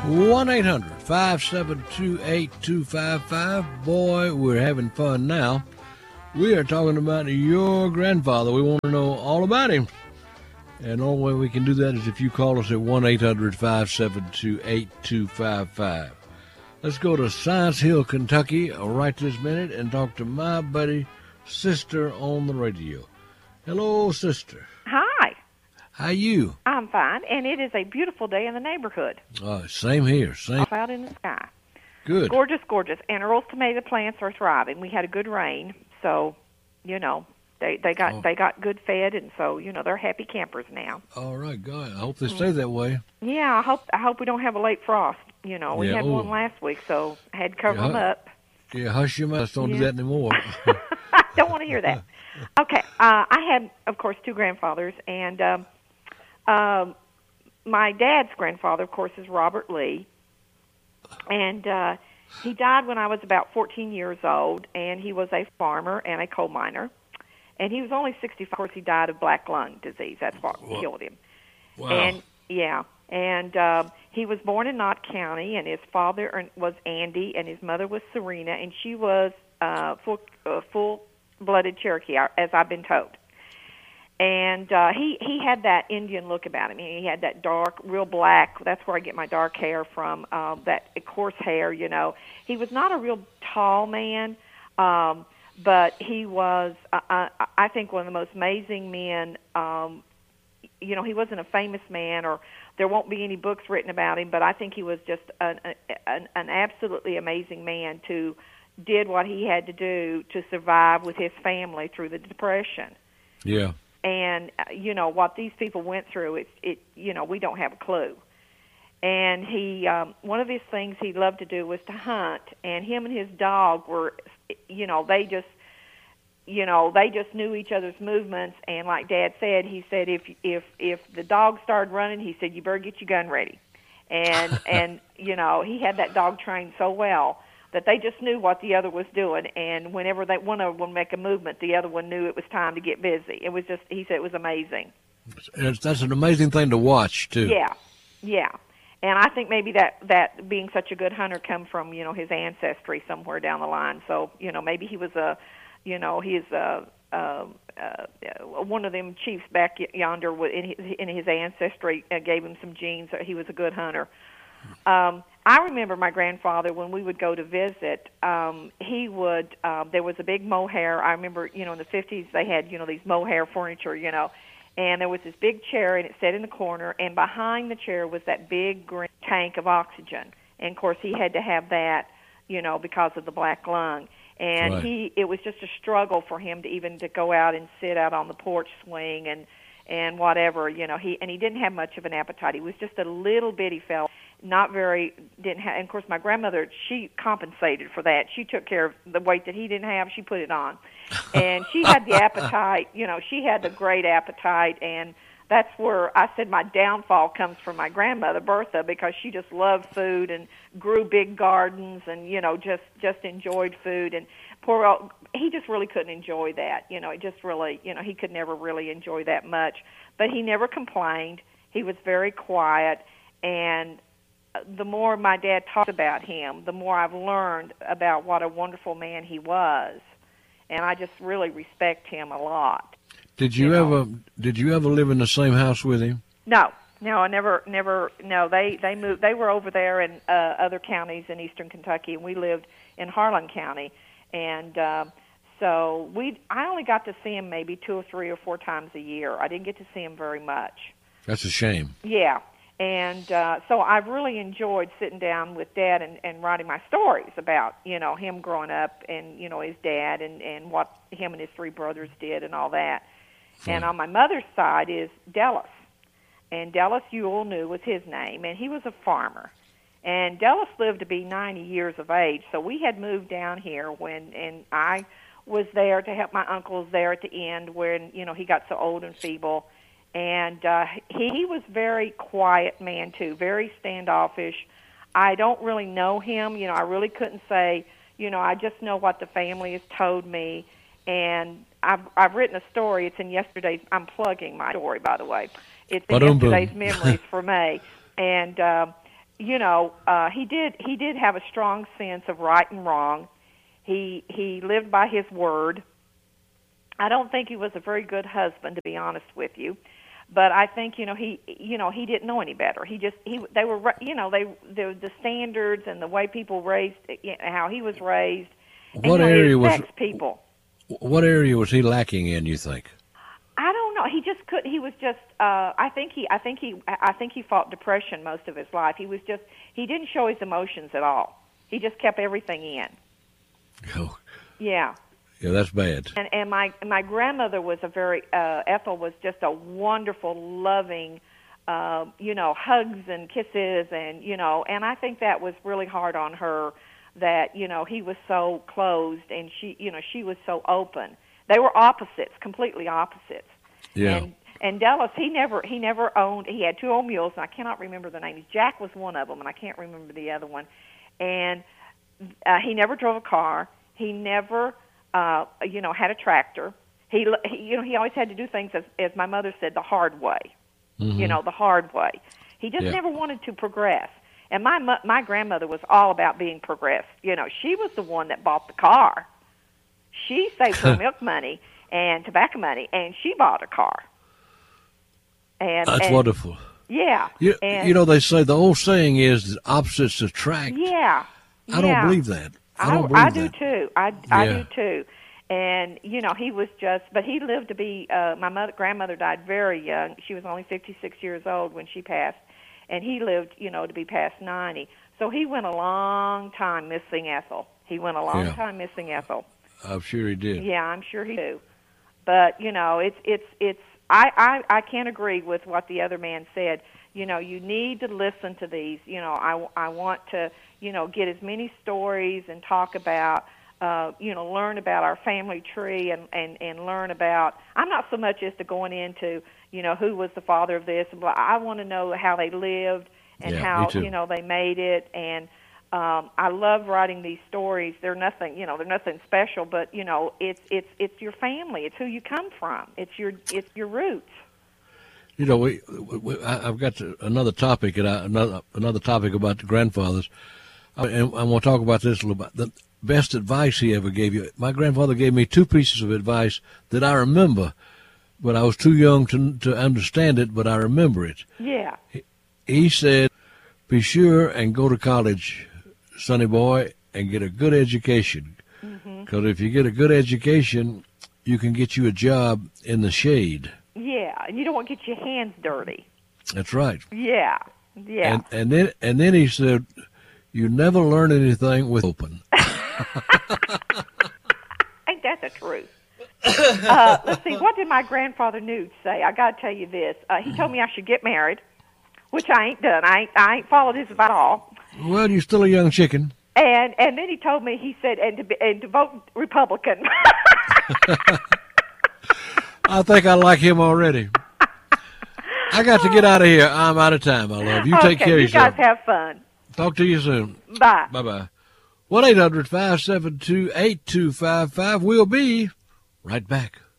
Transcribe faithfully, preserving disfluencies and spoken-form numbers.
one eight hundred five seven two eight two five five. Boy, we're having fun now. We are talking about your grandfather. We want to know all about him. And the only way we can do that is if you call us at one eight hundred five seven two eight two five five. Let's go to Science Hill, Kentucky right this minute and talk to my buddy, Sister on the radio. Hello, Sister. Hi. How you? I'm fine, and it is a beautiful day in the neighborhood. Uh, same here. Same. Out in the sky. Good. Gorgeous, gorgeous. And Earl's tomato plants are thriving. We had a good rain, so, you know, they, they got oh. they got good fed, and so, you know, they're happy campers now. All right, God. I hope they stay that way. Yeah, I hope I hope we don't have a late frost. You know, we yeah, had oh. one last week, so I had to cover yeah, them up. Yeah, hush your mouth. Don't yeah. do that anymore. I don't want to hear that. Okay. Uh, I had, of course, two grandfathers, and um, um, my dad's grandfather, of course, is Robert Lee, and uh, he died when I was about fourteen years old, and he was a farmer and a coal miner, and he was only sixty-five. Of course, he died of black lung disease. That's what wow. killed him. Wow. And, yeah. And uh, he was born in Knott County, and his father was Andy, and his mother was Serena, and she was uh, full, uh, full-blooded Cherokee, as I've been told. And uh, he he had that Indian look about him. He had that dark, real black. That's where I get my dark hair from. Um, that coarse hair, you know. He was not a real tall man, um, but he was, uh, I, I think, one of the most amazing men. Um, you know, he wasn't a famous man, or there won't be any books written about him, but I think he was just an, an, an absolutely amazing man to did what he had to do to survive with his family through the Depression. Yeah. And, you know, what these people went through, it, it you know, we don't have a clue. And he, um, one of his things he loved to do was to hunt, and him and his dog were, you know, they just, you know, they just knew each other's movements, and like Dad said, he said if if if the dog started running, he said you better get your gun ready, and and you know he had that dog trained so well that they just knew what the other was doing, and whenever they one of them would make a movement, the other one knew it was time to get busy. It was just, he said it was amazing. It's, that's an amazing thing to watch too. Yeah, yeah. And I think maybe that, that being such a good hunter come from, you know, his ancestry somewhere down the line. So, you know, maybe he was a, you know, he's a, uh, uh, one of them chiefs back yonder in his, in his ancestry uh, gave him some genes that he was a good hunter. Um, I remember my grandfather, when we would go to visit, um, he would, uh, there was a big mohair. I remember, you know, in the fifties they had, you know, these mohair furniture, you know, and there was this big chair, and it sat in the corner, and behind the chair was that big green tank of oxygen. And, of course, he had to have that, you know, because of the black lung. And right. he, it was just a struggle for him to even to go out and sit out on the porch swing and, and whatever, you know. He and he didn't have much of an appetite. He was just a little bitty fella, not very, didn't have, and, of course, my grandmother, she compensated for that. She took care of the weight that he didn't have. She put it on. And she had the appetite, you know, she had the great appetite, and that's where I said my downfall comes from my grandmother, Bertha, because she just loved food and grew big gardens and, you know, just, just enjoyed food. And poor old, he just really couldn't enjoy that. You know, it just really, you know, he could never really enjoy that much. But he never complained. He was very quiet. And the more my dad talked about him, the more I've learned about what a wonderful man he was. And I just really respect him a lot. Did you, you know? ever did you ever live in the same house with him? No, no, I never, never. No, they they moved. They were over there in uh, other counties in eastern Kentucky, and we lived in Harlan County. And uh, so we, I only got to see him maybe two or three or four times a year. I didn't get to see him very much. That's a shame. Yeah. And uh, so I've really enjoyed sitting down with Dad and, and writing my stories about, you know, him growing up and, you know, his dad and, and what him and his three brothers did and all that. Fine. And on my mother's side is Dallas. And Dallas Ewell New was his name, and he was a farmer. And Dallas lived to be ninety years of age, so we had moved down here when, and I was there to help my uncles there at the end when, you know, he got so old and feeble. And uh, he, he was very quiet man, too, very standoffish. I don't really know him. You know, I really couldn't say, you know, I just know what the family has told me. And I've, I've written a story. It's in yesterday's, I'm plugging my story, by the way. It's in Ba-dum-boom. yesterday's Memories for May. And, uh, you know, uh, he did he did have a strong sense of right and wrong. He he lived by his word. I don't think he was a very good husband, to be honest with you, but I think you know he you know he didn't know any better. He just he they were you know they the the standards and the way people raised, you know, how he was raised. And, What you know, area it was affects people? What area was he lacking in, you think? I don't know. He just couldn't. He was just. Uh, I think he. I think he. I think he fought depression most of his life. He was just. He didn't show his emotions at all. He just kept everything in. Oh, Yeah. yeah, that's bad. And and my my grandmother was a very. Uh, Ethel was just a wonderful, loving. Uh, you know, hugs and kisses, and you know, and I think that was really hard on her. That you know he was so closed, and she. You know, she was so open. They were opposites, completely opposites. Yeah. And, and Dallas, he never he never owned. He had two old mules, and I cannot remember the names. Jack was one of them, and I can't remember the other one. And uh, he never drove a car. He never, uh, you know, had a tractor. He, he, you know, he always had to do things as, as my mother said, the hard way. Mm-hmm. You know, the hard way. He just Yeah. never wanted to progress. And my mo- my grandmother was all about being progressed. You know, she was the one that bought the car. She saved her milk money and tobacco money, and she bought a car. And That's and, wonderful. Yeah. You, and, you know, they say the old saying is that opposites attract. Yeah. I don't yeah. believe that. I I, don't believe I that. do too. I, I Yeah. do too. And you know, he was just, but he lived to be. Uh, my mother, grandmother died very young. She was only fifty-six years old when she passed, and he lived, you know, to be past ninety. So he went a long time missing Ethel. He went a long Yeah. time missing Ethel. I'm sure he did. Yeah, I'm sure he do. But you know, it's it's it's. I, I I can't agree with what the other man said. You know, you need to listen to these. You know, I I want to you know get as many stories and talk about. Uh, you know, learn about our family tree and, and, and learn about. I'm not so much as to going into you know who was the father of this. But I want to know how they lived and Yeah, me how too. you know they made it. And um, I love writing these stories. They're nothing, you know, they're nothing special. But you know, it's it's it's your family. It's who you come from. It's your it's your roots. You know, we, we I, I've got to, another topic, and I, another another topic about the grandfathers, I, and I want to talk about this a little bit. The best advice he ever gave you. My grandfather gave me two pieces of advice that I remember, but I was too young to to understand it. But I remember it. Yeah. He, he said, "Be sure and go to college, sonny boy, and get a good education. Because if you get a good education, you can get you a job in the shade." Yeah, and you don't want to get your hands dirty. That's right. Yeah, yeah. And, and then and then he said, "You never learn anything with open." Ain't that the truth? uh, let's see. What did my grandfather Nude say? I got to tell you this. Uh, he told me I should get married, which I ain't done. I ain't, I ain't followed his advice at all. Well, you're still a young chicken. And and then he told me, he said, and to be, and to vote Republican. I think I like him already. I got to get out of here. I'm out of time, my love. You take Okay, care of you yourself. guys have fun. Talk to you soon. Bye. Bye-bye. one eight hundred five seven two eight two five five. We'll be right back.